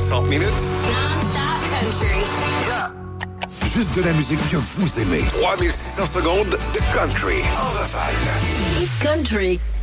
60 minutes. Non-stop country. Yeah. Juste de la musique que vous aimez. 3600 secondes de country en rafale. Country.